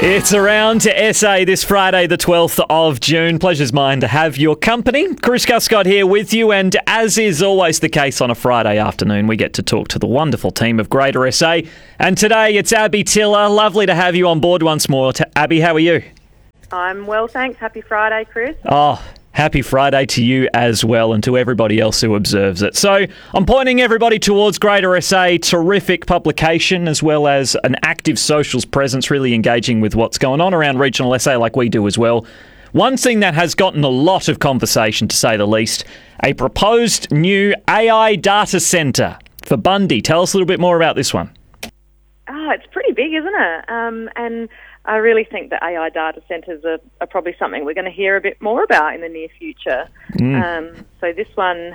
It's around to SA this Friday, the 12th of June. Pleasure's mine to have your company. Karuska Scott here with you, and as is always the case on a Friday afternoon, we get to talk to the wonderful team of Greater SA. And today it's Abby Tiller. Lovely to have you on board once more. Abby, how are you? I'm well, thanks. Happy Friday, Chris. Oh, happy Friday to you as well, and to everybody else who observes it. So I'm pointing everybody towards Greater SA, terrific publication, as well as an active socials presence, really engaging with what's going on around regional SA like we do as well. One thing that has gotten a lot of conversation, to say the least, a proposed new AI data centre for Bundy. Tell us a little bit more about this one. It's pretty big, isn't it? And I really think that AI data centres are probably something we're going to hear a bit more about in the near future. So this one,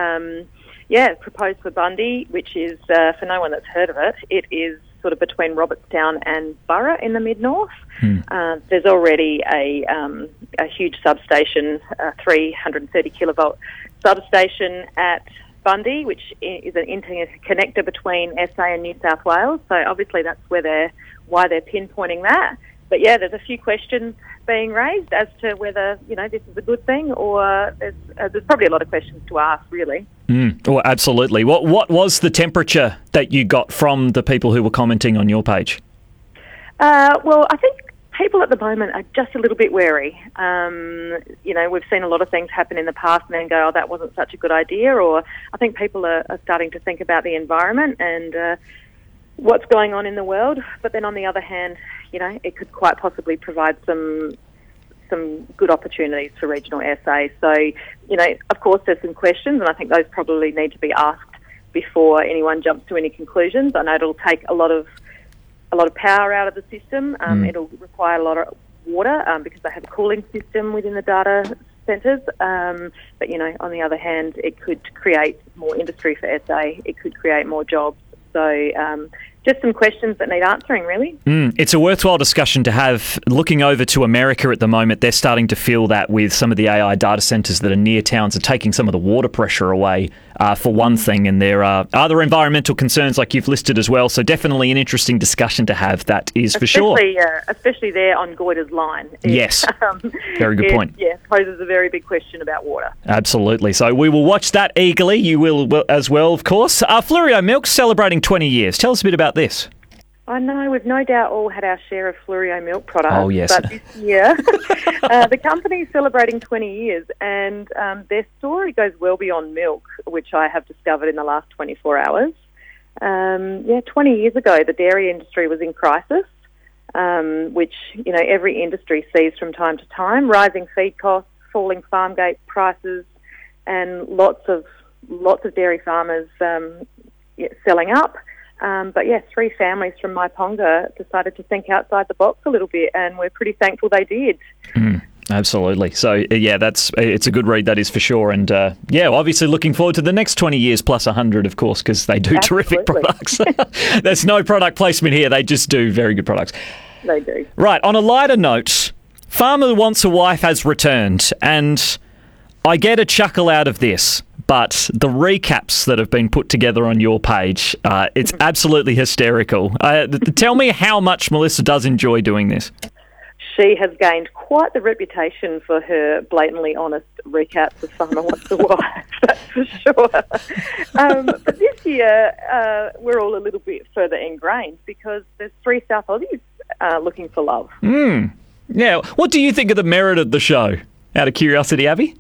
proposed for Bundy, which is, for no one that's heard of it, it is sort of between Robertstown and Burra in the mid-north. There's already a huge substation, a 330 kilovolt substation at Bundy, which is an interconnector between SA and New South Wales. So obviously that's why they're pinpointing that. But yeah, there's a few questions being raised as to whether, this is a good thing, or there's probably a lot of questions to ask, really. Well, absolutely. What was the temperature that you got from the people who were commenting on your page? Well, I think people at the moment are just a little bit wary. We've seen a lot of things happen in the past and then go, oh, that wasn't such a good idea, or I think people are starting to think about the environment and what's going on in the world. But then on the other hand, it could quite possibly provide some good opportunities for regional SA. So, of course there's some questions, and I think those probably need to be asked before anyone jumps to any conclusions. I know it'll take a lot of power out of the system. It'll require a lot of water because they have a cooling system within the data centres. But, on the other hand, it could create more industry for SA. It could create more jobs. So just some questions that need answering, really. It's a worthwhile discussion to have. Looking over to America at the moment, they're starting to feel that with some of the AI data centres that are near towns are taking some of the water pressure away, for one thing, and there are other environmental concerns like you've listed as well. So definitely an interesting discussion to have, that is for sure. Especially there on Goyder's line. Yes, very good point. Yeah, poses a very big question about water. Absolutely. So we will watch that eagerly. You will as well, of course. Fleurieu Milk's celebrating 20 years. Tell us a bit about this. I know, we've no doubt all had our share of Fleurieu milk products. Oh, yes. But this year, the company's celebrating 20 years, and their story goes well beyond milk, which I have discovered in the last 24 hours. 20 years ago, the dairy industry was in crisis, which, every industry sees from time to time. Rising feed costs, falling farm gate prices, and lots of dairy farmers selling up. But 3 families from Maiponga decided to think outside the box a little bit, and we're pretty thankful they did. Absolutely. So, it's a good read, that is for sure. And, obviously looking forward to the next 20 years plus 100, of course, because they do terrific products. There's no product placement here. They just do very good products. They do. Right. On a lighter note, Farmer Wants a Wife has returned, and I get a chuckle out of this. But the recaps that have been put together on your page, it's absolutely hysterical. Tell me how much Melissa does enjoy doing this. She has gained quite the reputation for her blatantly honest recaps of Farmer Wants a Wife, that's for sure. But this year, we're all a little bit further ingrained because there's 3 South Aussies looking for love. Yeah. What do you think of the merit of the show, out of curiosity, Abby?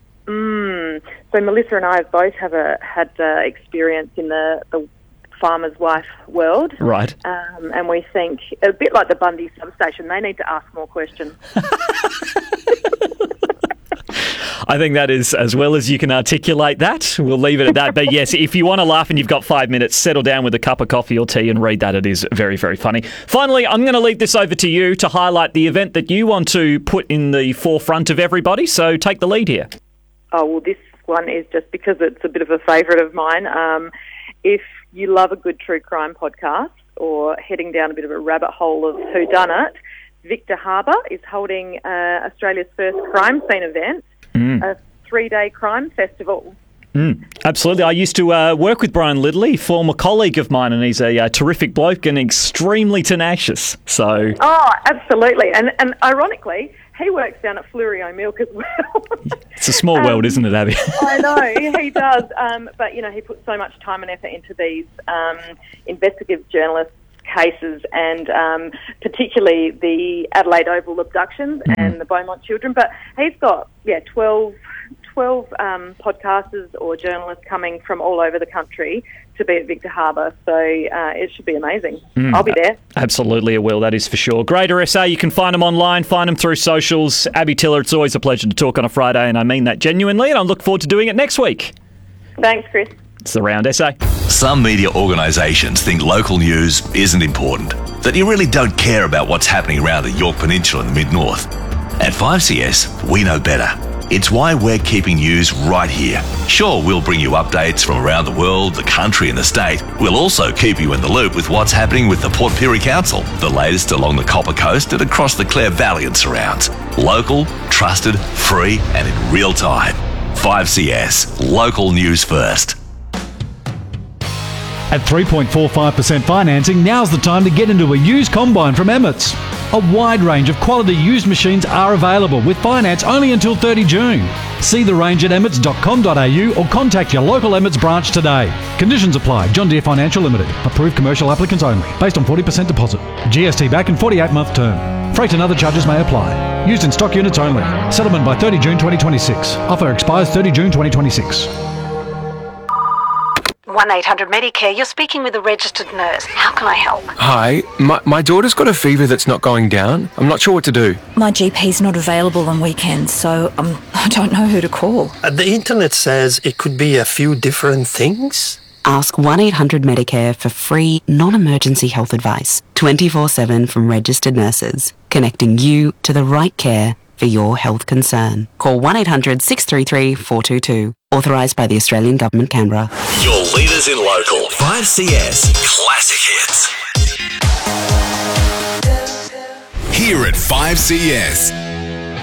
So Melissa and I both had experience in the farmer's wife world. Right. And we think, a bit like the Bundy substation, they need to ask more questions. I think that is as well as you can articulate that. We'll leave it at that. But yes, if you want to laugh and you've got 5 minutes, settle down with a cup of coffee or tea and read that. It is very, very funny. Finally, I'm going to leave this over to you to highlight the event that you want to put in the forefront of everybody. So take the lead here. Oh, well, this one is just because it's a bit of a favourite of mine. If you love a good true crime podcast or heading down a bit of a rabbit hole of whodunit, Victor Harbour is holding Australia's first crime scene event, a 3-day crime festival. Absolutely. I used to work with Brian Lidley, former colleague of mine, and he's a terrific bloke and extremely tenacious. So. Oh, absolutely. And ironically, he works down at Fleurieu Milk as well. It's a small world, isn't it, Abby? I know, he does. But, he puts so much time and effort into these investigative journalist cases, and particularly the Adelaide Oval abductions and the Beaumont children. But he's got 12 podcasters or journalists coming from all over the country to be at Victor Harbour, so it should be amazing. I'll be there. Absolutely, it will, that is for sure. Greater SA, you can find them online, find them through socials. Abby Tiller, it's always a pleasure to talk on a Friday, and I mean that genuinely, and I look forward to doing it next week. Thanks, Chris. It's the Round SA. Some media organisations think local news isn't important, that you really don't care about what's happening around the Yorke Peninsula in the Mid-North. At 5CS, we know better. It's why we're keeping news right here. Sure, we'll bring you updates from around the world, the country and the state. We'll also keep you in the loop with what's happening with the Port Pirie Council, the latest along the Copper Coast and across the Clare Valley and surrounds. Local, trusted, free and in real time. 5CS, local news first. At 3.45% financing, now's the time to get into a used combine from Emmets. A wide range of quality used machines are available with finance only until 30 June. See the range at emmets.com.au or contact your local Emmets branch today. Conditions apply. John Deere Financial Limited. Approved commercial applicants only. Based on 40% deposit. GST back in 48-month term. Freight and other charges may apply. Used in stock units only. Settlement by 30 June 2026. Offer expires 30 June 2026. 1-800-MEDICARE, you're speaking with a registered nurse. How can I help? Hi, my daughter's got a fever that's not going down. I'm not sure what to do. My GP's not available on weekends, so I don't know who to call. The internet says it could be a few different things. Ask 1-800-MEDICARE for free, non-emergency health advice, 24/7 from registered nurses, connecting you to the right care for your health concern. Call 1-800-633-422. Authorised by the Australian Government, Canberra. Your leaders in local. 5CS Classic Hits. Here at 5CS.